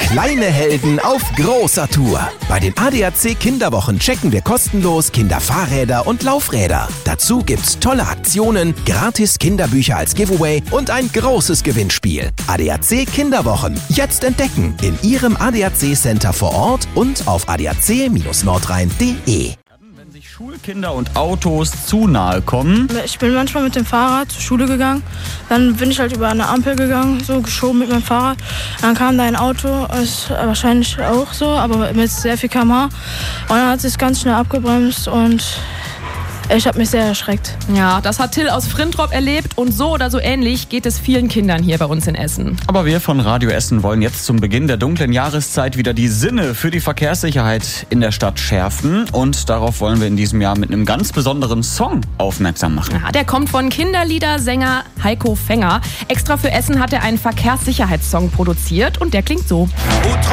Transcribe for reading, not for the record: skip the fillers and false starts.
Kleine Helden auf großer Tour. Bei den ADAC Kinderwochen checken wir kostenlos Kinderfahrräder und Laufräder. Dazu gibt's tolle Aktionen, gratis Kinderbücher als Giveaway und ein großes Gewinnspiel. ADAC Kinderwochen. Jetzt entdecken in Ihrem ADAC-Center vor Ort und auf adac-nordrhein.de. Wenn sich Schulkinder und Autos zu nahe kommen. Ich bin manchmal mit dem Fahrrad zur Schule gegangen. Dann bin ich halt über eine Ampel gegangen, so geschoben mit meinem Fahrrad. Dann kam da ein Auto, ist wahrscheinlich auch so, aber mit sehr viel km/h. Und dann hat es ganz schnell abgebremst und ich habe mich sehr erschreckt. Ja, das hat Till aus Frintrop erlebt und so oder so ähnlich geht es vielen Kindern hier bei uns in Essen. Aber wir von Radio Essen wollen jetzt zum Beginn der dunklen Jahreszeit wieder die Sinne für die Verkehrssicherheit in der Stadt schärfen. Und darauf wollen wir in diesem Jahr mit einem ganz besonderen Song aufmerksam machen. Ja, der kommt von Kinderliedersänger Heiko Fenger. Extra für Essen hat er einen Verkehrssicherheitssong produziert und der klingt so.